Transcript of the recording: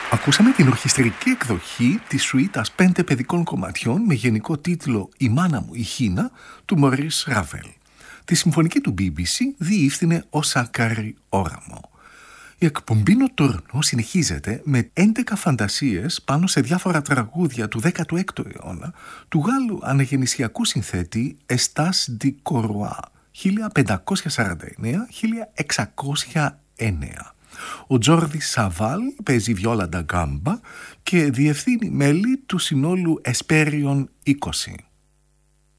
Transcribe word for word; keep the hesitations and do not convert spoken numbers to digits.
Ακούσαμε την ορχιστρική εκδοχή της σουίτας πέντε παιδικών κομματιών με γενικό τίτλο «Η μάνα μου η Χίνα» του Μωρίς Ραβέλ. Τη συμφωνική του μπι μπι σι διεύθυνε ο Σακάρι Όραμο. Η εκπομπή Νοτούρνο συνεχίζεται με έντεκα φαντασίες πάνω σε διάφορα τραγούδια του δέκατου έκτου αιώνα του Γάλλου αναγεννησιακού συνθέτη Εστάς ντι Κορουά χίλια πεντακόσια σαράντα εννέα με χίλια εξακόσια εννέα. Ο Τζόρντι Σαβάλ παίζει βιόλα ντα γκάμπα και διευθύνει μέλη του συνόλου Εσπέριον είκοσι.